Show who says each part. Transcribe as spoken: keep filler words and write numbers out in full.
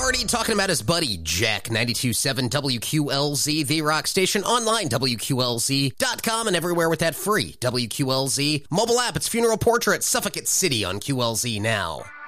Speaker 1: Hardy talking about his buddy Jack. ninety-two point seven W Q L Z, the rock station, online, W Q L Z dot com, and everywhere with that free W Q L Z mobile app. It's Funeral Portrait, Suffolk City on Q L Z now.